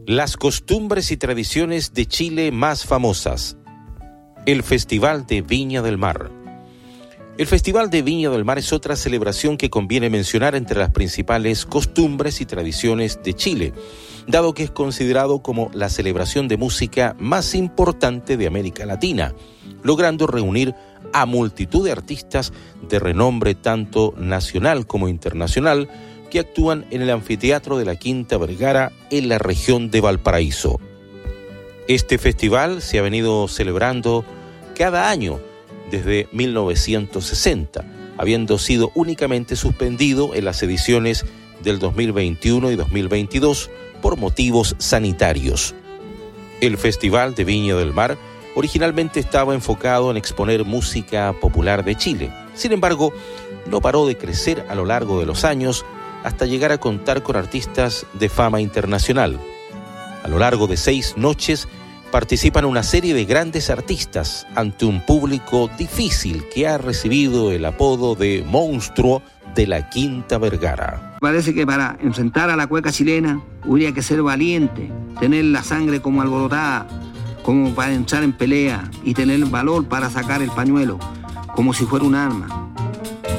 Las costumbres y tradiciones de Chile más famosas. El Festival de Viña del Mar. El Festival de Viña del Mar es otra celebración que conviene mencionar entre las principales costumbres y tradiciones de Chile, dado que es considerado como la celebración de música más importante de América Latina, logrando reunir a multitud de artistas de renombre tanto nacional como internacional que actúan en el anfiteatro de la Quinta Vergara en la región de Valparaíso. Este festival se ha venido celebrando cada año desde 1960, habiendo sido únicamente suspendido en las ediciones del 2021 y 2022 por motivos sanitarios. El Festival de Viña del Mar originalmente estaba enfocado en exponer música popular de Chile. Sin embargo, no paró de crecer a lo largo de los años hasta llegar a contar con artistas de fama internacional. A lo largo de 6 noches participan una serie de grandes artistas ante un público difícil que ha recibido el apodo de monstruo de la Quinta Vergara. Parece que para enfrentar a la cueca chilena habría que ser valiente, tener la sangre como alborotada, como para entrar en pelea y tener valor para sacar el pañuelo, como si fuera un arma.